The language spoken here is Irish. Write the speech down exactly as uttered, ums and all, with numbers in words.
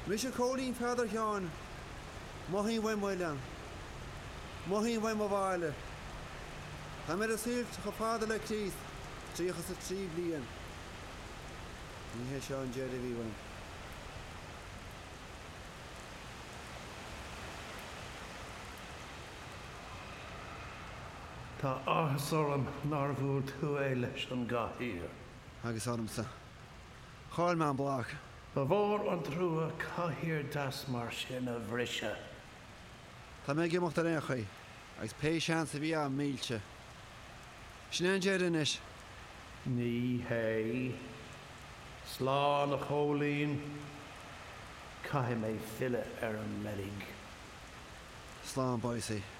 Mis a cólín feadar cheán, mohín bhain mailean, mohín bhain mo bhaile. Tá mé a sílt go fáda le clíth, tríochas a trí blian. Ní hé seo an Jerry bhí bhain. Tá áthasólam nar bhúil tú é leis an gathír. Agus anamsa. Cháil me an blach. Ba bhór an trúa caithír das mar sin a bhrise. Tá mé gimocht ar échaí, agus pé seans a bhí a mílte. Sin an Jerry inis. Ní hé. Slán a chólín. Caithim é fille ar an melig. Slán, boise.